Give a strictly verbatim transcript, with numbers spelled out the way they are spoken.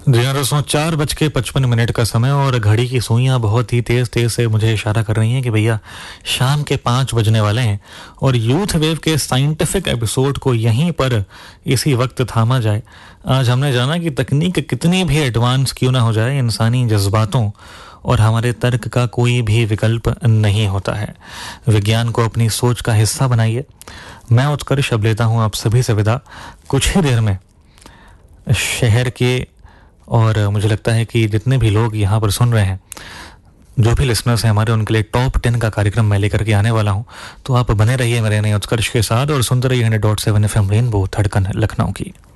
जी हाँ दोस्तों, चार बज के पचपन मिनट का समय और घड़ी की सुइयाँ बहुत ही तेज़ तेज़ से मुझे इशारा कर रही हैं कि भैया शाम के पाँच बजने वाले हैं और यूथ वेव के साइंटिफिक एपिसोड को यहीं पर इसी वक्त थामा जाए। आज हमने जाना कि तकनीक कितनी भी एडवांस क्यों ना हो जाए, इंसानी जज्बातों और हमारे तर्क का कोई भी विकल्प नहीं होता है। विज्ञान को अपनी सोच का हिस्सा बनाइए। मैं उत्कर्ष अब लेता हूँ आप सभी से विदा। कुछ ही देर में शहर के और मुझे लगता है कि जितने भी लोग यहाँ पर सुन रहे हैं, जो भी लिसनर्स हैं हमारे, उनके लिए टॉप टेन का कार्यक्रम मैं लेकर के आने वाला हूँ। तो आप बने रहिए मेरे नए उत्कर्ष के साथ और सुनते रहिए hundred dot seven F M rainbow धड़कन लखनऊ की।